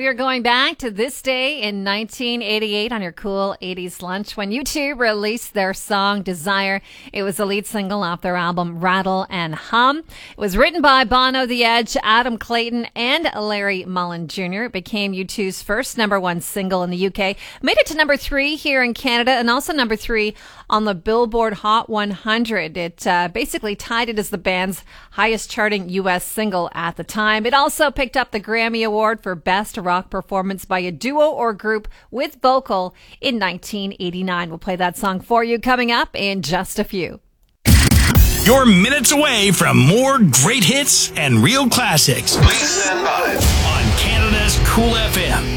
We are going back to this day in 1988 on your cool 80s lunch when U2 released their song Desire. It was the lead single off their album Rattle and Hum. It was written by Bono, The Edge, Adam Clayton, and Larry Mullen Jr. It became U2's first number one single in the UK. Made it to number 3 here in Canada and also number 3 on the Billboard Hot 100. It basically tied it as the band's highest charting U.S. single at the time. It also picked up the Grammy Award for Best Rock Performance by a Duo or Group with Vocal in 1989. We'll play that song for you coming up in just a few. You're minutes away from more great hits and real classics. Please stand by. On Canada's Cool FM.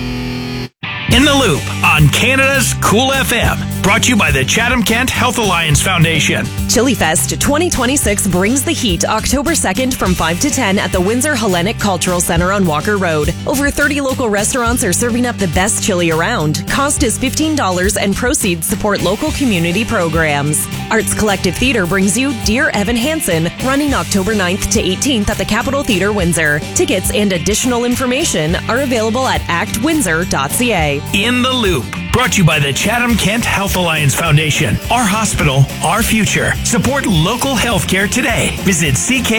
In the Loop on Canada's Cool FM. Brought to you by the Chatham-Kent Health Alliance Foundation. Chili Fest 2026 brings the heat October 2nd from 5 to 10 at the Windsor Hellenic Cultural Center on Walker Road. Over 30 local restaurants are serving up the best chili around. Cost is $15 and proceeds support local community programs. Arts Collective Theatre brings you Dear Evan Hansen, running October 9th to 18th at the Capitol Theatre, Windsor. Tickets and additional information are available at actwindsor.ca. In the Loop. Brought to you by the Chatham-Kent Health Alliance Foundation. Our hospital, our future. Support local healthcare today. Visit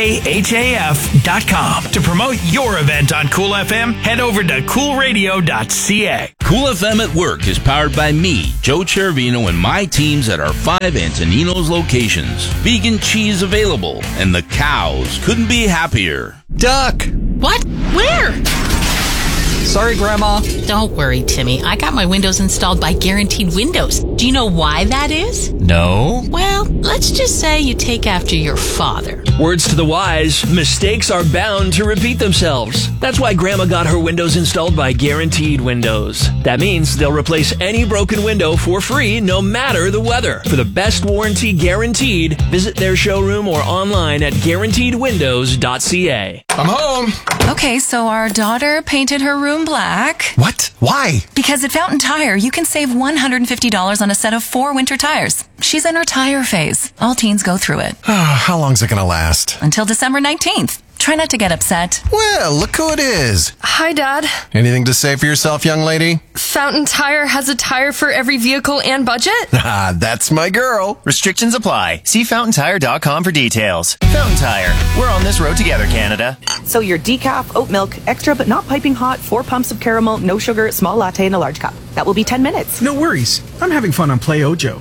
ckhaf.com. To promote your event on Cool FM, head over to coolradio.ca. Cool FM at Work is powered by me, Joe Chervino, and my teams at our 5 Antonino's locations. Vegan cheese available, and the cows couldn't be happier. Duck! What? Where? Sorry, Grandma. Don't worry, Timmy. I got my windows installed by Guaranteed Windows. Do you know why that is? No. Well, let's just say you take after your father. Words to the wise, mistakes are bound to repeat themselves. That's why Grandma got her windows installed by Guaranteed Windows. That means they'll replace any broken window for free, no matter the weather. For the best warranty guaranteed, visit their showroom or online at guaranteedwindows.ca. I'm home. Okay, so our daughter painted her room black. What? Why? Because at Fountain Tire, you can save $150 on a set of 4 winter tires. She's in her tire phase. All teens go through it. How long's it gonna last? Until December 19th. Try not to get upset. Well, look who it is. Hi, Dad. Anything to say for yourself, young lady? Fountain Tire has a tire for every vehicle and budget? Ah, that's my girl. Restrictions apply. See FountainTire.com for details. Fountain Tire. We're on this road together, Canada. So your decaf, oat milk, extra but not piping hot, 4 pumps of caramel, no sugar, small latte in a large cup. That will be 10 minutes. No worries. I'm having fun on Play Ojo.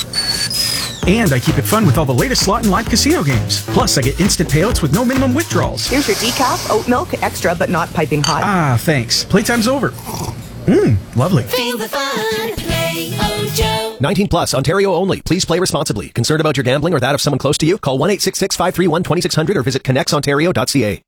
And I keep it fun with all the latest slot and live casino games. Plus, I get instant payouts with no minimum withdrawals. Here's your decaf, oat milk, extra but not piping hot. Ah, thanks. Playtime's over. Lovely. Feel the fun. Play Ojo. 19 plus, Ontario only. Please play responsibly. Concerned about your gambling or that of someone close to you? Call 1-866-531-2600 or visit connexontario.ca.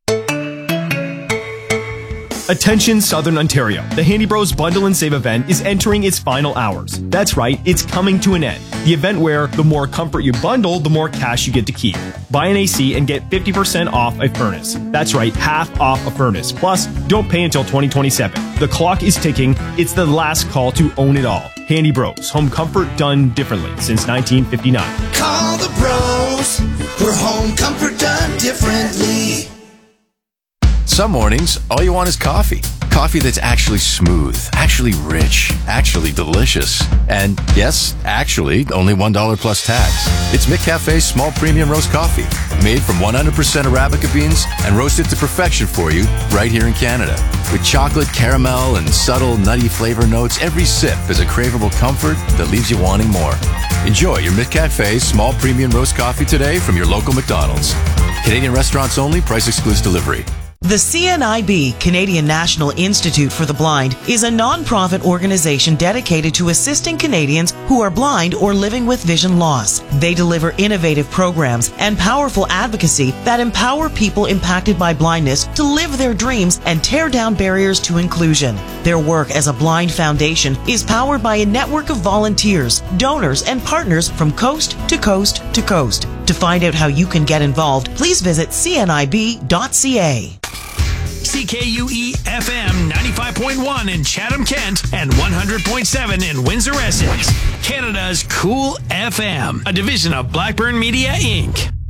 Attention Southern Ontario. The Handy Bros Bundle and Save event is entering its final hours. That's right, it's coming to an end. The event where the more comfort you bundle, the more cash you get to keep. Buy an AC and get 50% off a furnace. That's right, half off a furnace. Plus, don't pay until 2027. The clock is ticking. It's the last call to own it all. Handy Bros, home comfort done differently since 1959. Call the bros for home comfort done differently. Some mornings, all you want is coffee. Coffee that's actually smooth, actually rich, actually delicious. And yes, actually, only $1 plus tax. It's McCafe's small premium roast coffee, made from 100% Arabica beans and roasted to perfection for you right here in Canada. With chocolate, caramel, and subtle nutty flavor notes, every sip is a craveable comfort that leaves you wanting more. Enjoy your McCafe's small premium roast coffee today from your local McDonald's. Canadian restaurants only, price excludes delivery. The CNIB, Canadian National Institute for the Blind, is a non-profit organization dedicated to assisting Canadians who are blind or living with vision loss. They deliver innovative programs and powerful advocacy that empower people impacted by blindness to live their dreams and tear down barriers to inclusion. Their work as a blind foundation is powered by a network of volunteers, donors, and partners from coast to coast to coast. To find out how you can get involved, please visit cnib.ca. CKUE FM 95.1 in Chatham-Kent and 100.7 in Windsor, Essex. Canada's Cool FM, a division of Blackburn Media, Inc.